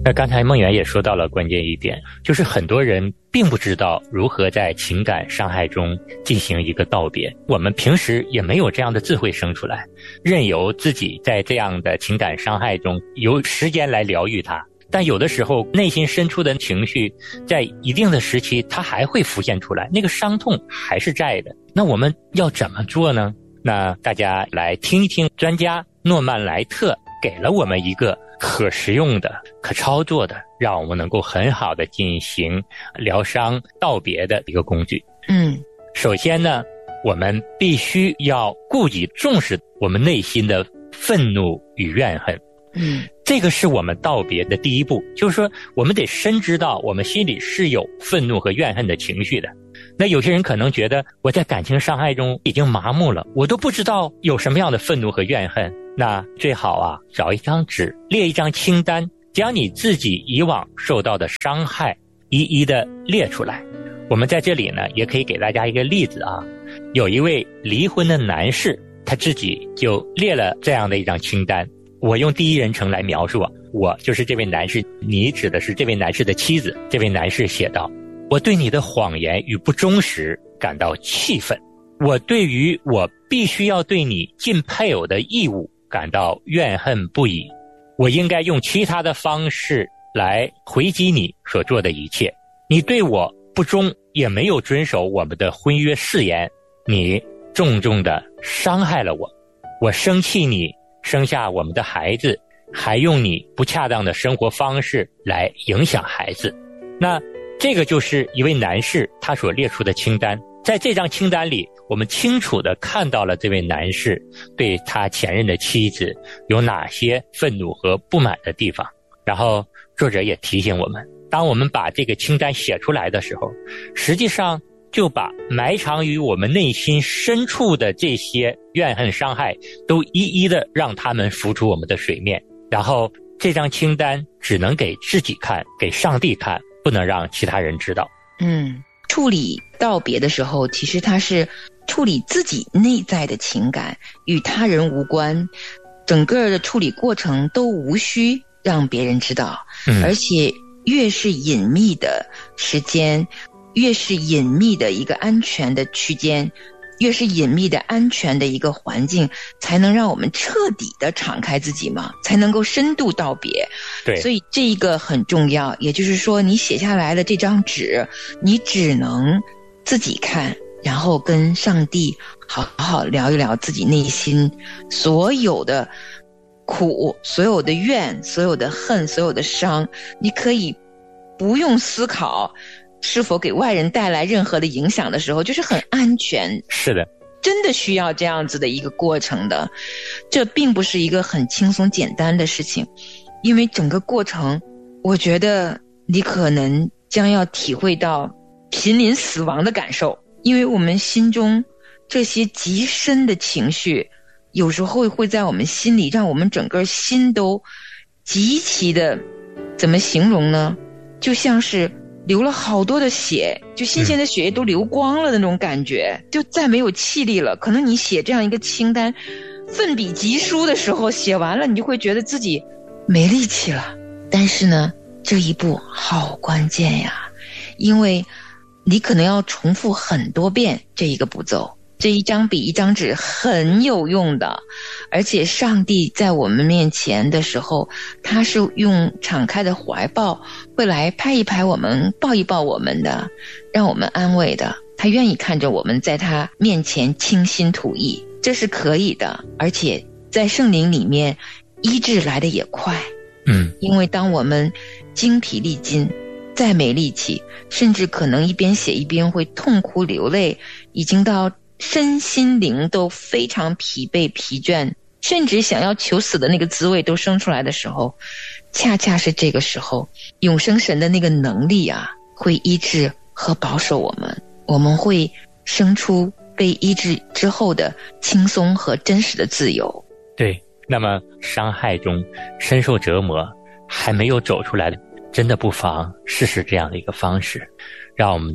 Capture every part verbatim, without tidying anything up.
那刚才梦圆也说到了关键一点，就是很多人并不知道如何在情感伤害中进行一个道别，我们平时也没有这样的智慧生出来，任由自己在这样的情感伤害中由时间来疗愈它。但有的时候内心深处的情绪在一定的时期它还会浮现出来，那个伤痛还是在的。那我们要怎么做呢？那大家来听一听专家诺曼莱特给了我们一个可实用的、可操作的，让我们能够很好的进行疗伤道别的一个工具。 嗯， 首先呢，我们必须要顾及重视我们内心的愤怒与怨恨。 嗯， 这个是我们道别的第一步，就是说我们得深知道我们心里是有愤怒和怨恨的情绪的。那有些人可能觉得我在感情伤害中已经麻木了，我都不知道有什么样的愤怒和怨恨。那最好啊，找一张纸，列一张清单，将你自己以往受到的伤害一一的列出来。我们在这里呢，也可以给大家一个例子啊。有一位离婚的男士，他自己就列了这样的一张清单。我用第一人称来描述啊，我就是这位男士，你指的是这位男士的妻子。这位男士写道：我对你的谎言与不忠实感到气愤，我对于我必须要对你尽配偶的义务感到怨恨不已，我应该用其他的方式来回击你所做的一切。你对我不忠，也没有遵守我们的婚约誓言，你重重地伤害了我。我生气你生下我们的孩子，还用你不恰当的生活方式来影响孩子。那这个就是一位男士他所列出的清单。在这张清单里，我们清楚地看到了这位男士对他前任的妻子有哪些愤怒和不满的地方。然后作者也提醒我们，当我们把这个清单写出来的时候，实际上就把埋藏于我们内心深处的这些怨恨伤害都一一的让他们浮出我们的水面。然后这张清单只能给自己看，给上帝看，不能让其他人知道。 嗯，处理道别的时候，其实它是处理自己内在的情感，与他人无关，整个的处理过程都无需让别人知道。嗯，而且越是隐秘的时间，越是隐秘的一个安全的区间，越是隐秘的安全的一个环境，才能让我们彻底的敞开自己嘛，才能够深度道别。 对， 所以这一个很重要。也就是说，你写下来的这张纸，你只能自己看，然后跟上帝好好聊一聊自己内心所有的苦，所有的怨，所有的恨，所有的伤。你可以不用思考是否给外人带来任何的影响的时候，就是很安全。 是的， 真的需要这样子的一个过程的。这并不是一个很轻松简单的事情，因为整个过程，我觉得你可能将要体会到濒临死亡的感受。因为我们心中这些极深的情绪，有时候会在我们心里让我们整个心都极其的，怎么形容呢，就像是流了好多的血，就新鲜的血液都流光了的那种感觉，就再没有气力了。可能你写这样一个清单，奋笔疾书的时候，写完了你就会觉得自己没力气了。但是呢，这一步好关键呀，因为你可能要重复很多遍这一个步骤。这一张笔一张纸很有用的，而且上帝在我们面前的时候，他是用敞开的怀抱会来拍一拍我们，抱一抱我们的，让我们安慰的。他愿意看着我们在他面前倾心吐意，这是可以的。而且在圣灵里面医治来的也快。 嗯， 因为当我们精疲力尽，再没力气，甚至可能一边写一边会痛哭流泪，已经到身心灵都非常疲惫疲倦，甚至想要求死的那个滋味都生出来的时候，恰恰是这个时候，永生神的那个能力啊，会医治和保守我们，我们会生出被医治之后的轻松和真实的自由。 对，那么伤害中深受折磨还没有走出来的，真的不妨试试这样的一个方式，让我们的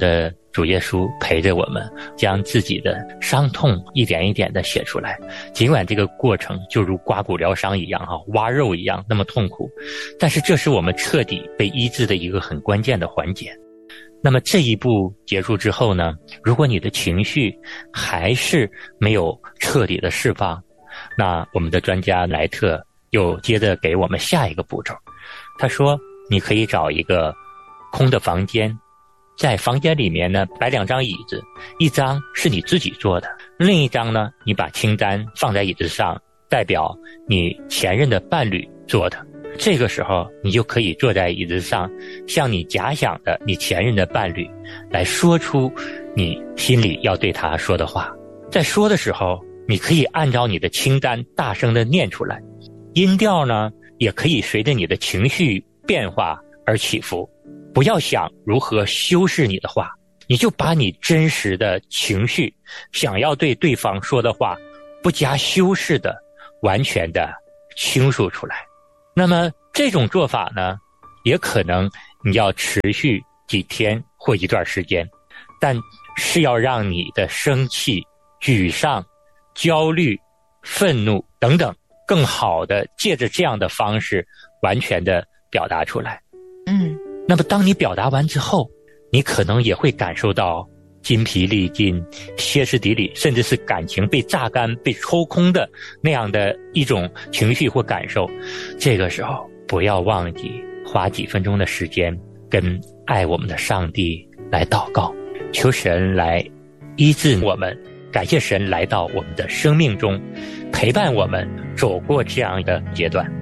主耶稣陪着我们，将自己的伤痛一点一点地写出来。尽管这个过程就如刮骨疗伤一样哈，挖肉一样那么痛苦，但是这是我们彻底被医治的一个很关键的环节。那么这一步结束之后呢，如果你的情绪还是没有彻底的释放，那我们的专家莱特又接着给我们下一个步骤。他说你可以找一个空的房间，在房间里面呢摆两张椅子，一张是你自己坐的，另一张呢你把清单放在椅子上，代表你前任的伴侣坐的。这个时候你就可以坐在椅子上，向你假想的你前任的伴侣来说出你心里要对他说的话。在说的时候，你可以按照你的清单大声地念出来，音调呢也可以随着你的情绪变化而起伏。不要想如何修饰你的话，你就把你真实的情绪想要对对方说的话不加修饰的完全的倾诉出来。那么这种做法呢，也可能你要持续几天或一段时间，但是要让你的生气、沮丧、焦虑、愤怒等等更好的借着这样的方式完全的表达出来。 嗯， 那么当你表达完之后，你可能也会感受到筋疲力尽、歇斯底里，甚至是感情被榨干、被抽空的那样的一种情绪或感受。这个时候不要忘记花几分钟的时间跟爱我们的上帝来祷告，求神来医治我们，感谢神来到我们的生命中，陪伴我们走过这样的阶段。